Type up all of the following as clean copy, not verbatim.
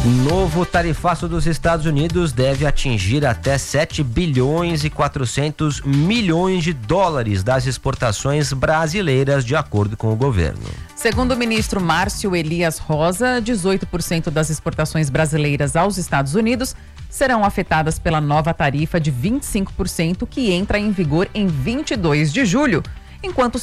Novo tarifaço dos Estados Unidos deve atingir até 7 bilhões e 400 milhões de dólares das exportações brasileiras, de acordo com o governo. Segundo o ministro Márcio Elias Rosa, 18% das exportações brasileiras aos Estados Unidos serão afetadas pela nova tarifa de 25% que entra em vigor em 22 de julho, enquanto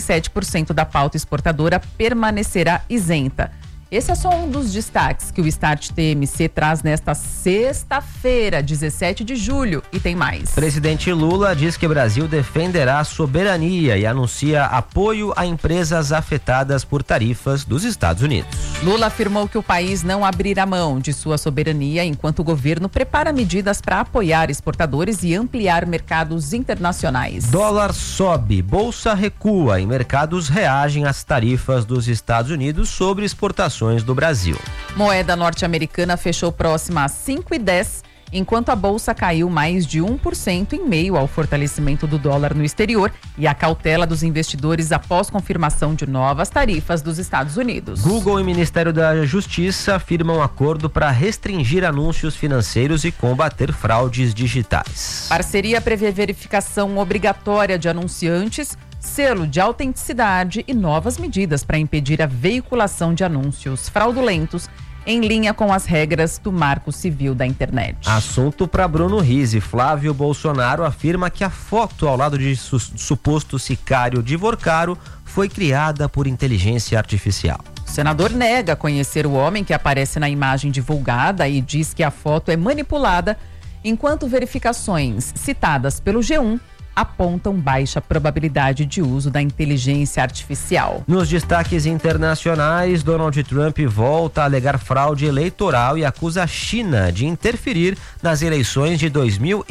57% da pauta exportadora permanecerá isenta. Esse é só um dos destaques que o Start TMC traz nesta sexta-feira, 17 de julho, e tem mais. Presidente Lula diz que o Brasil defenderá a soberania e anuncia apoio a empresas afetadas por tarifas dos Estados Unidos. Lula afirmou que o país não abrirá mão de sua soberania enquanto o governo prepara medidas para apoiar exportadores e ampliar mercados internacionais. Dólar sobe, bolsa recua e mercados reagem às tarifas dos Estados Unidos sobre exportações do Brasil. Moeda norte-americana fechou próxima a 5,10, enquanto a bolsa caiu mais de 1% em meio ao fortalecimento do dólar no exterior e a cautela dos investidores após confirmação de novas tarifas dos Estados Unidos. Google e Ministério da Justiça firmam acordo para restringir anúncios financeiros e combater fraudes digitais. Parceria prevê verificação obrigatória de anunciantes, selo de autenticidade e novas medidas para impedir a veiculação de anúncios fraudulentos em linha com as regras do Marco Civil da Internet. Assunto para Bruno Rizzi. Flávio Bolsonaro afirma que a foto ao lado de suposto sicário de Vorcaro foi criada por inteligência artificial. O senador nega conhecer o homem que aparece na imagem divulgada e diz que a foto é manipulada, enquanto verificações citadas pelo G1 apontam baixa probabilidade de uso da inteligência artificial. Nos destaques internacionais, Donald Trump volta a alegar fraude eleitoral e acusa a China de interferir nas eleições de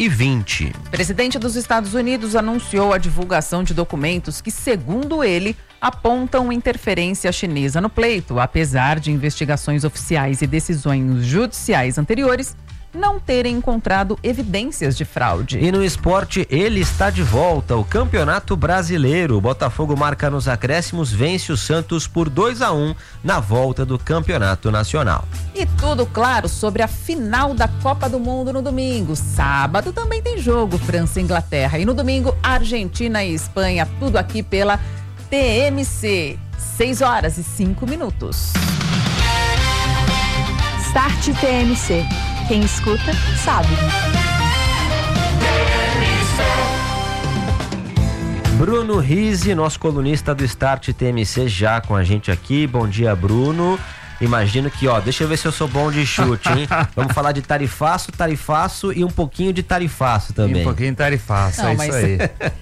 2020. O presidente dos Estados Unidos anunciou a divulgação de documentos que, segundo ele, apontam interferência chinesa no pleito, apesar de investigações oficiais e decisões judiciais anteriores não terem encontrado evidências de fraude. E no esporte, ele está de volta. O Campeonato Brasileiro. O Botafogo marca nos acréscimos, vence o Santos por 2-1 na volta do Campeonato Nacional. E tudo claro sobre a final da Copa do Mundo no domingo. Sábado também tem jogo, França e Inglaterra. E no domingo, Argentina e Espanha. Tudo aqui pela TMC. 6h05. Start TMC. Quem escuta, sabe. Bruno Rizzi, nosso colunista do Start TMC, já com a gente aqui. Bom dia, Bruno. Imagino que, deixa eu ver se eu sou bom de chute, hein? Vamos falar de tarifaço e um pouquinho de tarifaço também. E um pouquinho de tarifaço, não, é isso aí.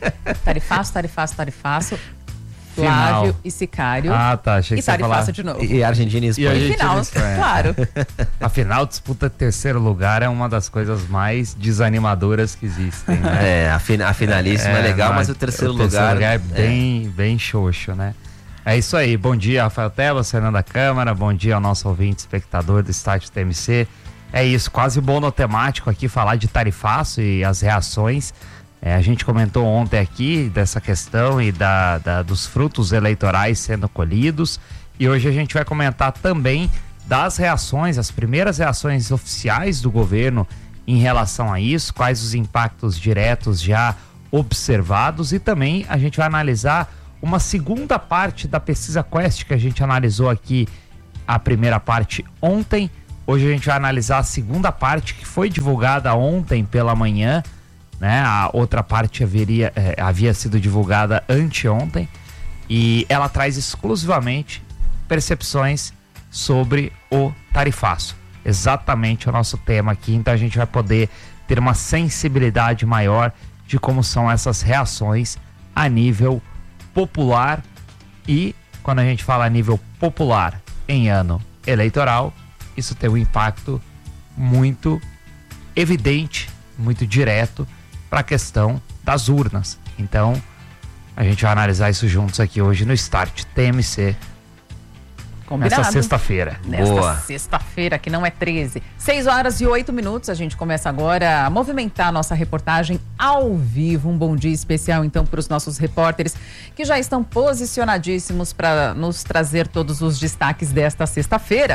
Tarifaço. Flávio e Sicário. Ah, tá. Achei que você ia falar. De novo. E Argentina e Espanha. E final, claro. A final, disputa terceiro lugar é uma das coisas mais desanimadoras que existem, né? A finalíssima é legal, mas o terceiro lugar é bem xoxo, né? É isso aí. Bom dia, Rafael Tebas, Fernanda Câmara. Bom dia ao nosso ouvinte, espectador do Start TMC. É isso, quase monotemático aqui, falar de tarifaço e as reações. A gente comentou ontem aqui dessa questão e dos frutos eleitorais sendo colhidos, e hoje a gente vai comentar também das reações, as primeiras reações oficiais do governo em relação a isso, quais os impactos diretos já observados, e também a gente vai analisar uma segunda parte da pesquisa Quest que a gente analisou aqui, a primeira parte ontem. Hoje a gente vai analisar a segunda parte que foi divulgada ontem pela manhã, né? A outra parte havia sido divulgada anteontem, e ela traz exclusivamente percepções sobre o tarifaço. Exatamente o nosso tema aqui, então a gente vai poder ter uma sensibilidade maior de como são essas reações a nível popular. E quando a gente fala a nível popular em ano eleitoral, isso tem um impacto muito evidente, muito direto para a questão das urnas. Então, a gente vai analisar isso juntos aqui hoje no Start TMC. Combinado. Nessa sexta-feira. Nesta sexta-feira, que não é 13. 6h08, a gente começa agora a movimentar a nossa reportagem ao vivo. Um bom dia especial, então, para os nossos repórteres que já estão posicionadíssimos para nos trazer todos os destaques desta sexta-feira.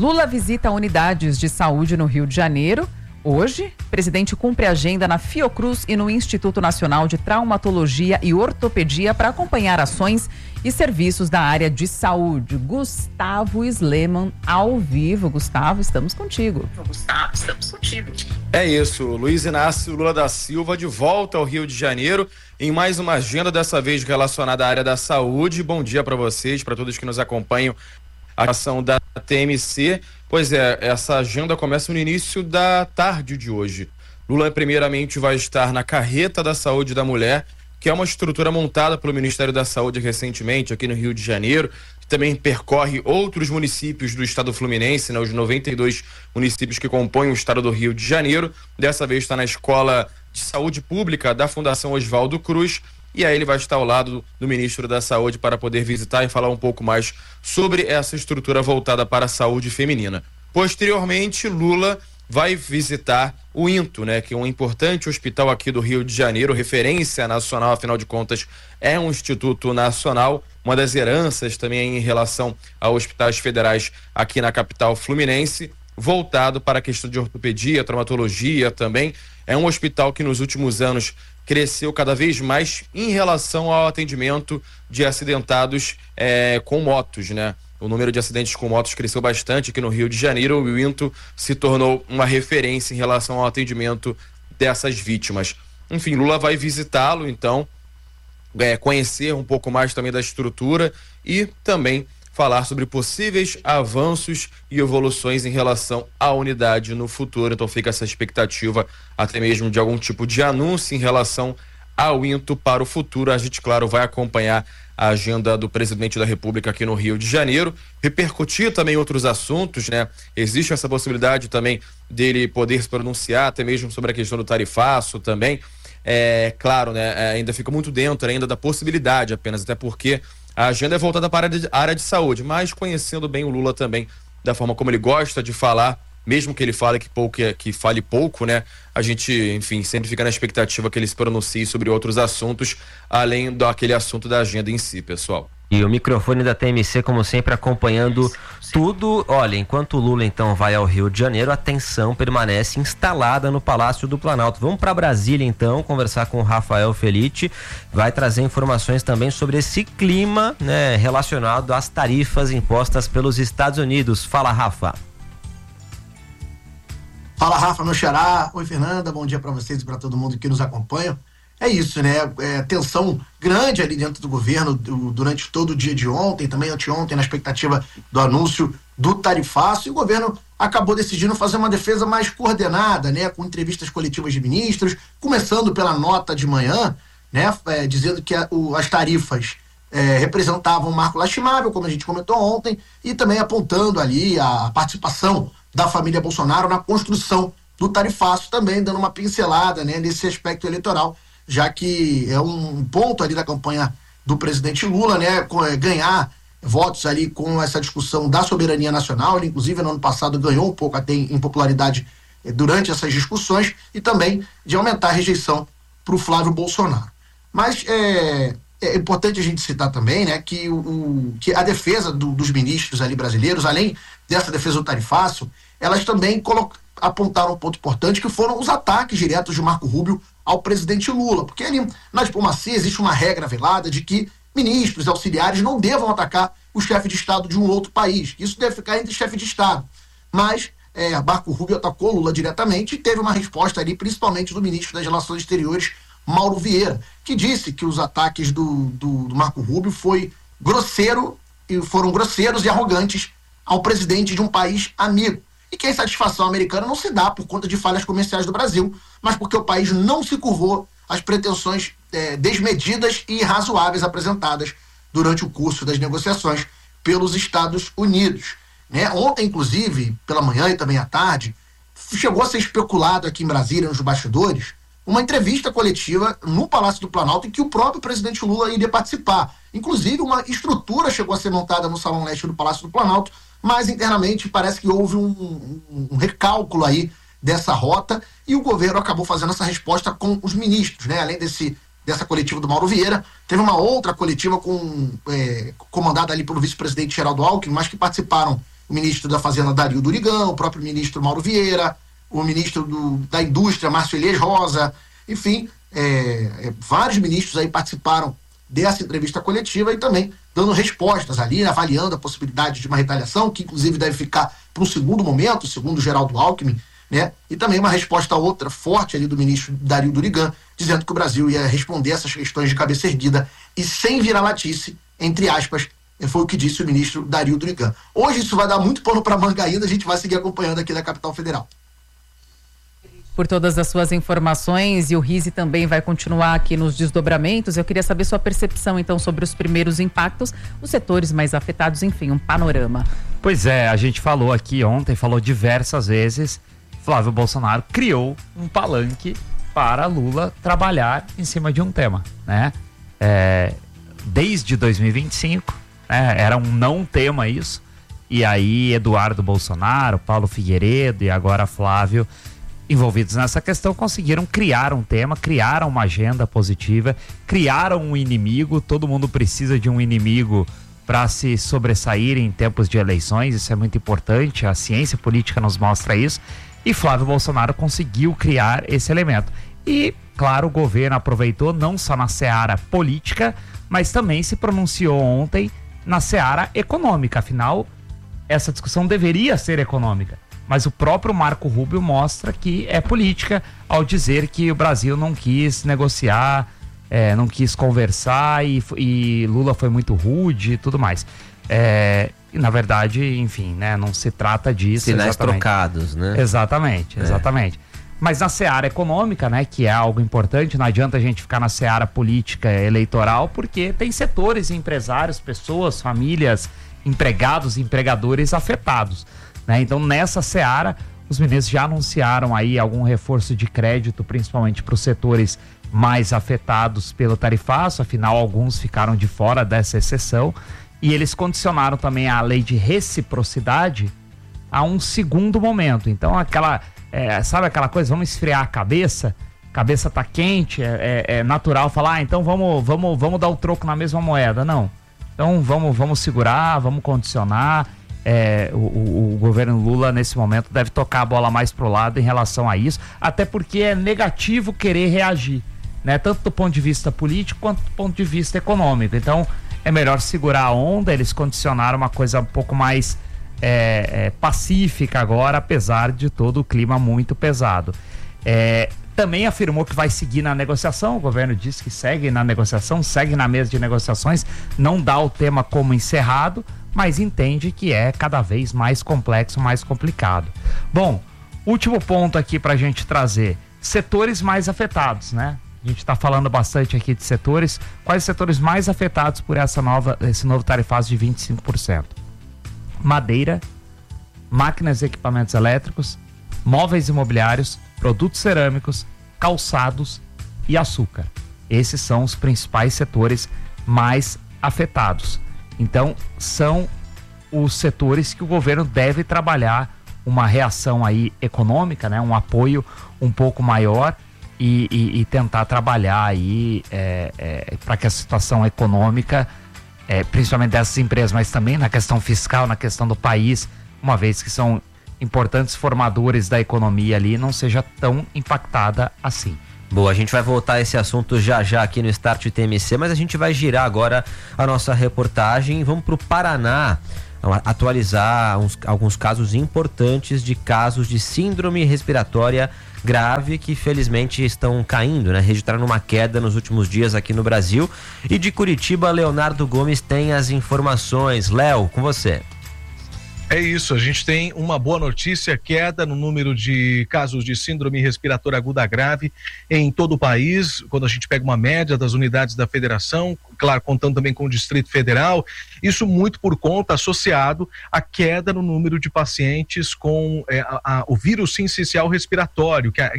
Lula visita unidades de saúde no Rio de Janeiro. Hoje, o presidente cumpre agenda na Fiocruz e no Instituto Nacional de Traumatologia e Ortopedia para acompanhar ações e serviços da área de saúde. Gustavo Sleman, ao vivo. Gustavo, estamos contigo. É isso, Luiz Inácio Lula da Silva de volta ao Rio de Janeiro em mais uma agenda, dessa vez relacionada à área da saúde. Bom dia para vocês, para todos que nos acompanham. A ação da TMC, pois é, essa agenda começa no início da tarde de hoje. Lula primeiramente vai estar na Carreta da Saúde da Mulher, que é uma estrutura montada pelo Ministério da Saúde recentemente aqui no Rio de Janeiro, que também percorre outros municípios do estado fluminense, né, os 92 municípios que compõem o estado do Rio de Janeiro. Dessa vez está na Escola de Saúde Pública da Fundação Oswaldo Cruz, e aí ele vai estar ao lado do ministro da Saúde para poder visitar e falar um pouco mais sobre essa estrutura voltada para a saúde feminina. Posteriormente, Lula vai visitar o INTO, né, que é um importante hospital aqui do Rio de Janeiro, referência nacional, afinal de contas é um instituto nacional, uma das heranças também em relação a hospitais federais aqui na capital fluminense, voltado para a questão de ortopedia, traumatologia também. É um hospital que nos últimos anos cresceu cada vez mais em relação ao atendimento de acidentados com motos, né? O número de acidentes com motos cresceu bastante aqui no Rio de Janeiro e o INTO se tornou uma referência em relação ao atendimento dessas vítimas. Enfim, Lula vai visitá-lo, então, conhecer um pouco mais também da estrutura e também falar sobre possíveis avanços e evoluções em relação à unidade no futuro. Então fica essa expectativa até mesmo de algum tipo de anúncio em relação ao INTO para o futuro. A gente, claro, vai acompanhar a agenda do presidente da República aqui no Rio de Janeiro, repercutir também outros assuntos, né? Existe essa possibilidade também dele poder se pronunciar até mesmo sobre a questão do tarifaço também. Claro, né? Ainda fica muito dentro ainda da possibilidade apenas, até porque a agenda é voltada para a área de saúde, mas conhecendo bem o Lula também, da forma como ele gosta de falar, mesmo que ele fale que fale pouco, né? A gente, enfim, sempre fica na expectativa que ele se pronuncie sobre outros assuntos, além daquele assunto da agenda em si, pessoal. E o microfone da TMC, como sempre, acompanhando tudo. Olha, enquanto o Lula então vai ao Rio de Janeiro, a tensão permanece instalada no Palácio do Planalto. Vamos para Brasília então, conversar com o Rafael Felitti. Vai trazer informações também sobre esse clima, né, relacionado às tarifas impostas pelos Estados Unidos. Fala, Rafa. Fala, Rafa, meu xará. Oi, Fernanda, bom dia para vocês e para todo mundo que nos acompanha. É isso, né? Tensão grande ali dentro do governo durante todo o dia de ontem, também anteontem, na expectativa do anúncio do tarifaço, e o governo acabou decidindo fazer uma defesa mais coordenada, né? Com entrevistas coletivas de ministros, começando pela nota de manhã, né? Dizendo que as tarifas representavam um marco lastimável, como a gente comentou ontem, e também apontando ali a participação da família Bolsonaro na construção do tarifaço, também dando uma pincelada, né, nesse aspecto eleitoral, já que é um ponto ali da campanha do presidente Lula, né, ganhar votos ali com essa discussão da soberania nacional. Ele, inclusive, no ano passado ganhou um pouco até em popularidade durante essas discussões, e também de aumentar a rejeição para o Flávio Bolsonaro. Mas é importante a gente citar também, né, que a defesa dos ministros ali brasileiros, além dessa defesa do tarifaço, elas também apontaram um ponto importante, que foram os ataques diretos de Marco Rubio ao presidente Lula, porque ali na diplomacia existe uma regra velada de que ministros e auxiliares não devam atacar o chefe de Estado de um outro país. Isso deve ficar entre chefe de Estado. Mas Marco Rubio atacou Lula diretamente e teve uma resposta ali, principalmente do ministro das Relações Exteriores, Mauro Vieira, que disse que os ataques do Marco Rubio foram grosseiros e arrogantes ao presidente de um país amigo. E que a insatisfação americana não se dá por conta de falhas comerciais do Brasil, mas porque o país não se curvou às pretensões desmedidas e irrazoáveis apresentadas durante o curso das negociações pelos Estados Unidos. Né? Ontem, inclusive, pela manhã e também à tarde, chegou a ser especulado aqui em Brasília, nos bastidores, uma entrevista coletiva no Palácio do Planalto em que o próprio presidente Lula iria participar. Inclusive, uma estrutura chegou a ser montada no Salão Leste do Palácio do Planalto, mas internamente parece que houve um recálculo aí dessa rota, e o governo acabou fazendo essa resposta com os ministros, né? Além dessa coletiva do Mauro Vieira, teve uma outra coletiva comandada ali pelo vice-presidente Geraldo Alckmin, mas que participaram o ministro da Fazenda, Dario Durigão, o próprio ministro Mauro Vieira, o ministro da Indústria, Márcio Elias Rosa, enfim, vários ministros aí participaram dessa entrevista coletiva e também dando respostas ali, avaliando a possibilidade de uma retaliação, que inclusive deve ficar para um segundo momento, segundo o Geraldo Alckmin, né? E também uma resposta outra forte ali do ministro Dario Durigão, dizendo que o Brasil ia responder essas questões de cabeça erguida e sem viralatice, entre aspas, foi o que disse o ministro Dario Durigão. Hoje isso vai dar muito pano para manga ainda, a gente vai seguir acompanhando aqui da Capital Federal. Por todas as suas informações, e o Rizzi também vai continuar aqui nos desdobramentos. Eu queria saber sua percepção, então, sobre os primeiros impactos, os setores mais afetados, enfim, um panorama. Pois é, a gente falou aqui ontem, falou diversas vezes, Flávio Bolsonaro criou um palanque para Lula trabalhar em cima de um tema, né? Desde 2025, né, era um não tema isso, e aí Eduardo Bolsonaro, Paulo Figueiredo e agora Flávio, envolvidos nessa questão, conseguiram criar um tema, criaram uma agenda positiva, criaram um inimigo. Todo mundo precisa de um inimigo para se sobressair em tempos de eleições, isso é muito importante, a ciência política nos mostra isso, e Flávio Bolsonaro conseguiu criar esse elemento. E, claro, o governo aproveitou não só na seara política, mas também se pronunciou ontem na seara econômica. Afinal, essa discussão deveria ser econômica. Mas o próprio Marco Rubio mostra que é política ao dizer que o Brasil não quis negociar, não quis conversar e Lula foi muito rude e tudo mais. E na verdade, enfim, né, não se trata disso. Sinais trocados, né? Exatamente. Mas na seara econômica, né, que é algo importante, não adianta a gente ficar na seara política eleitoral, porque tem setores, empresários, pessoas, famílias, empregados, empregadores afetados. Então, nessa seara, os ministros já anunciaram aí algum reforço de crédito, principalmente para os setores mais afetados pelo tarifaço, afinal, alguns ficaram de fora dessa exceção, e eles condicionaram também a lei de reciprocidade a um segundo momento. Então, sabe aquela coisa, vamos esfriar a cabeça tá quente, é natural falar, então vamos dar o troco na mesma moeda. Não, então vamos segurar, vamos condicionar. O governo Lula nesse momento deve tocar a bola mais pro lado em relação a isso, até porque é negativo querer reagir, né? Tanto do ponto de vista político quanto do ponto de vista econômico. Então é melhor segurar a onda. Eles condicionaram uma coisa um pouco mais pacífica agora, apesar de todo o clima muito pesado. Também afirmou que vai seguir na negociação. O governo disse que segue na negociação, segue na mesa de negociações, não dá o tema como encerrado, mas entende que é cada vez mais complexo, mais complicado. Bom, último ponto aqui pra gente trazer, setores mais afetados, né? A gente está falando bastante aqui de setores. Quais setores mais afetados por esse novo tarifaço de 25%? Madeira, máquinas e equipamentos elétricos, móveis imobiliários, produtos cerâmicos, calçados e açúcar. Esses são os principais setores mais afetados. Então, são os setores que o governo deve trabalhar uma reação aí econômica, né? Um apoio um pouco maior e tentar trabalhar aí para que a situação econômica, principalmente dessas empresas, mas também na questão fiscal, na questão do país, uma vez que são importantes formadores da economia ali, não seja tão impactada assim. Boa, a gente vai voltar a esse assunto já aqui no Start TMC, mas a gente vai girar agora a nossa reportagem. Vamos para o Paraná atualizar alguns casos importantes de casos de síndrome respiratória grave que felizmente estão caindo, né? Registraram uma queda nos últimos dias aqui no Brasil. E de Curitiba, Leonardo Gomes tem as informações. Léo, com você. É isso, a gente tem uma boa notícia, queda no número de casos de síndrome respiratória aguda grave em todo o país, quando a gente pega uma média das unidades da federação, claro, contando também com o Distrito Federal, isso muito por conta, associado à queda no número de pacientes com o vírus sincicial respiratório, que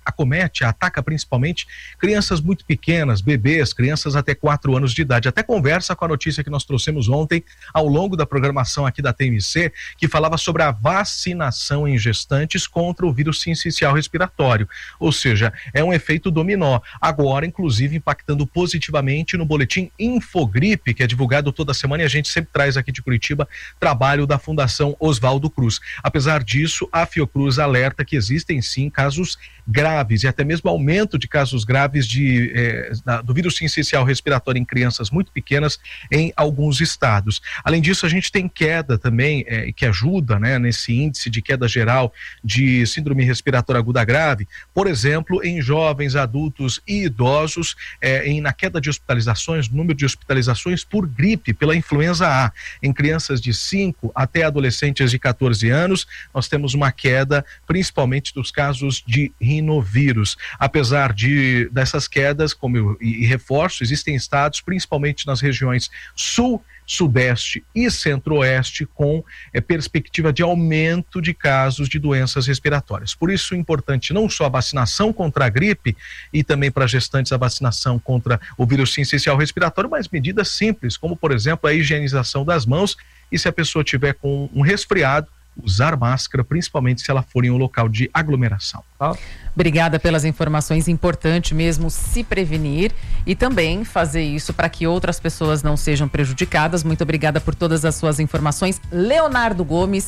ataca principalmente crianças muito pequenas, bebês, crianças até 4 anos de idade. Até conversa com a notícia que nós trouxemos ontem ao longo da programação aqui da TMC, que falava sobre a vacinação em gestantes contra o vírus sincicial respiratório. Ou seja, é um efeito dominó. Agora, inclusive, impactando positivamente no boletim Infogripe, que é divulgado toda semana e a gente sempre traz aqui de Curitiba trabalho da Fundação Oswaldo Cruz. Apesar disso, a Fiocruz alerta que existem sim casos graves e até mesmo aumento de casos graves do vírus sincicial respiratório em crianças muito pequenas em alguns estados. Além disso, a gente tem queda também, que ajuda, né, nesse índice de queda geral de síndrome respiratória aguda grave, por exemplo, em jovens, adultos e idosos, na queda de hospitalizações, número de hospitalizações por gripe, pela influenza A. Em crianças de 5 até adolescentes de 14 anos, nós temos uma queda, principalmente dos casos de rinovírus. Apesar dessas quedas, e reforço, existem estados, principalmente nas regiões sul, sudeste e centro-oeste, com perspectiva de aumento de casos de doenças respiratórias. Por isso é importante não só a vacinação contra a gripe e também para gestantes a vacinação contra o vírus sincicial respiratório, mas medidas simples, como por exemplo a higienização das mãos e se a pessoa tiver com um resfriado, usar máscara, principalmente se ela for em um local de aglomeração. Obrigada pelas informações, importante mesmo se prevenir e também fazer isso para que outras pessoas não sejam prejudicadas. Muito obrigada por todas as suas informações. Leonardo Gomes,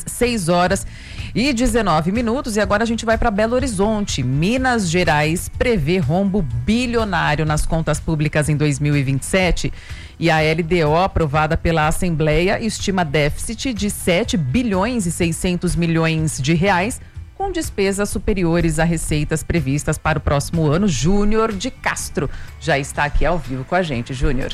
6h19. E agora a gente vai para Belo Horizonte. Minas Gerais prevê rombo bilionário nas contas públicas em 2027. E a LDO, aprovada pela Assembleia, estima déficit de 7 bilhões e 600 milhões de reais, com despesas superiores a receitas previstas para o próximo ano. Júnior de Castro já está aqui ao vivo com a gente. Júnior.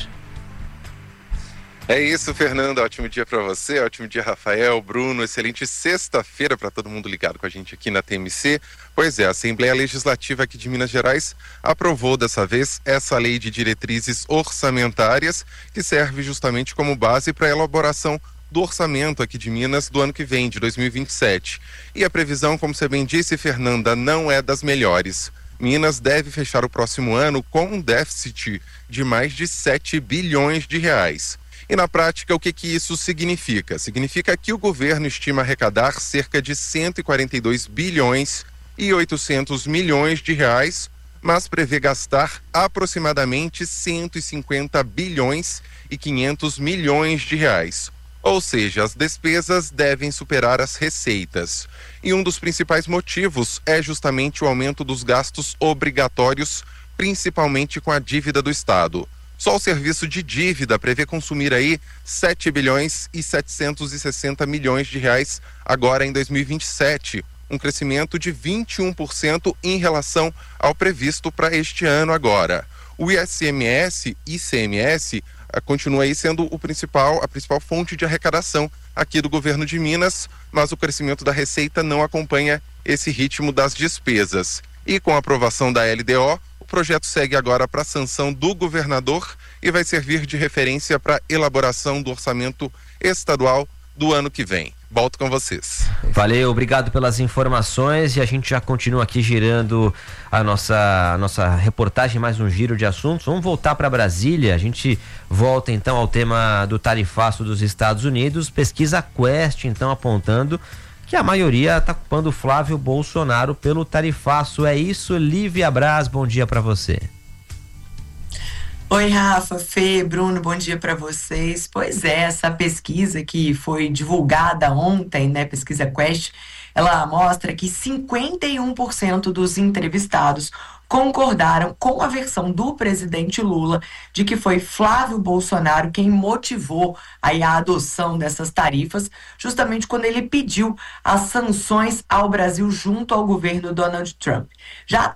É isso, Fernanda. Ótimo dia para você, ótimo dia, Rafael, Bruno. Excelente sexta-feira para todo mundo ligado com a gente aqui na TMC. Pois é, a Assembleia Legislativa aqui de Minas Gerais aprovou dessa vez essa lei de diretrizes orçamentárias que serve justamente como base para a elaboração do orçamento aqui de Minas do ano que vem, de 2027. E a previsão, como você bem disse, Fernanda, não é das melhores. Minas deve fechar o próximo ano com um déficit de mais de 7 bilhões de reais. E na prática, o que isso significa? Significa que o governo estima arrecadar cerca de 142 bilhões e 800 milhões de reais, mas prevê gastar aproximadamente 150 bilhões e 500 milhões de reais. Ou seja, as despesas devem superar as receitas. E um dos principais motivos é justamente o aumento dos gastos obrigatórios, principalmente com a dívida do Estado. Só o serviço de dívida prevê consumir aí 7 bilhões e 760 milhões de reais agora em 2027, um crescimento de 21% em relação ao previsto para este ano agora. O ICMS continua aí sendo a principal fonte de arrecadação aqui do governo de Minas, mas o crescimento da receita não acompanha esse ritmo das despesas. E com a aprovação da LDO, o projeto segue agora para a sanção do governador e vai servir de referência para a elaboração do orçamento estadual do ano que vem. Volto com vocês. Valeu, obrigado pelas informações e a gente já continua aqui girando a nossa reportagem, mais um giro de assuntos. Vamos voltar para Brasília, a gente volta então ao tema do tarifaço dos Estados Unidos. Pesquisa Quest então apontando que a maioria está culpando o Flávio Bolsonaro pelo tarifaço. É isso, Lívia Braz, bom dia para você. Oi, Rafa, Fê, Bruno, bom dia para vocês. Pois é, essa pesquisa que foi divulgada ontem, né, Pesquisa Quest, ela mostra que 51% dos entrevistados concordaram com a versão do presidente Lula de que foi Flávio Bolsonaro quem motivou aí a adoção dessas tarifas, justamente quando ele pediu as sanções ao Brasil junto ao governo Donald Trump. Já